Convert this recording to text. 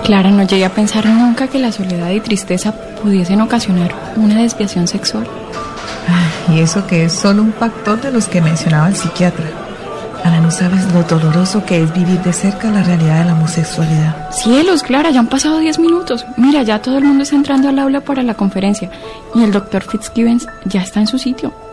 Clara, no llegué a pensar nunca que la soledad y tristeza pudiesen ocasionar una desviación sexual. Y eso que es solo un factor de los que mencionaba el psiquiatra. Ana, no sabes lo doloroso que es vivir de cerca la realidad de la homosexualidad. Cielos, Clara, ya han pasado 10 minutos. Mira, ya todo el mundo está entrando al aula para la conferencia y el doctor Fitzgibbons ya está en su sitio.